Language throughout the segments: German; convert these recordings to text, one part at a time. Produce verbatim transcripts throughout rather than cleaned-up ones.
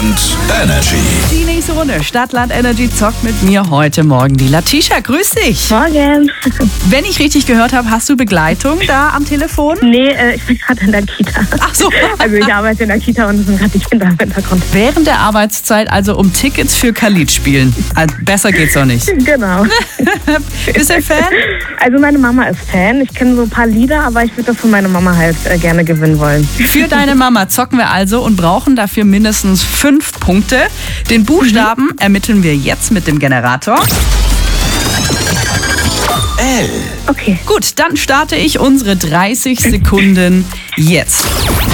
Stadtland Energy. Die nächste Runde Stadtland Energy zockt mit mir heute Morgen die Latisha. Grüß dich. Morgen. Wenn ich richtig gehört habe, hast du Begleitung da am Telefon? Nee, äh, ich bin gerade in der Kita. Ach so. Also ich arbeite in der Kita und es sind gerade die Kinder im Hintergrund. Während der Arbeitszeit also um Tickets für Khalid spielen. Also besser geht's doch nicht. Genau. Bist du Fan? Also meine Mama ist Fan. Ich kenne so ein paar Lieder, aber ich würde das von meiner Mama halt äh, gerne gewinnen wollen. Für deine Mama zocken wir also und brauchen dafür mindestens fünf Punkte. Den Buchstaben mhm. ermitteln wir jetzt mit dem Generator. L. Okay. Gut, dann starte ich unsere dreißig Sekunden jetzt.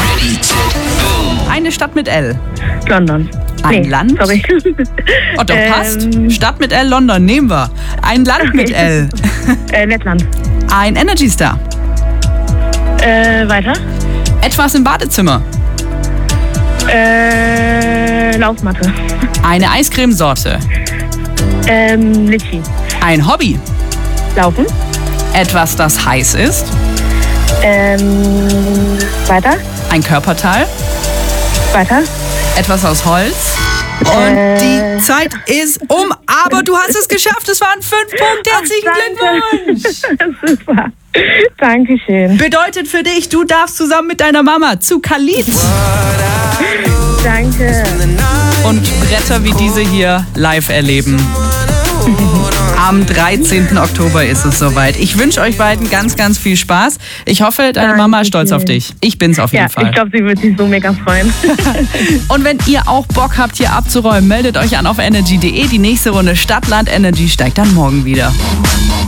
Eine Stadt mit L. London. Ein nee, Land? Sorry. Oh, doch, Ähm. passt. Stadt mit L, London, nehmen wir. Ein Land mit L. äh, Lettland. Ein Energy Star. Äh, weiter. Etwas im Badezimmer. Äh, Laufmatte. Eine Eiscremesorte. Ähm, Litchi. Ein Hobby. Laufen. Etwas, das heiß ist. Ähm, weiter. Ein Körperteil. Weiter. Etwas aus Holz. Und Äh. die Zeit ist um, aber du hast es geschafft. Es waren fünf Punkte. Herzlichen Glückwunsch. Super. Dankeschön. Bedeutet für dich, du darfst zusammen mit deiner Mama zu Khalid. Danke. Und Bretter wie diese hier live erleben. Am dreizehnten Oktober ist es soweit. Ich wünsche euch beiden ganz, ganz viel Spaß. Ich hoffe, deine Mama ist stolz auf dich. Ich bin's auf jeden Ja, Fall. ich glaube, sie wird sich so mega freuen. Und wenn ihr auch Bock habt, hier abzuräumen, meldet euch an auf energy punkt de. Die nächste Runde Stadtland Energy steigt dann morgen wieder.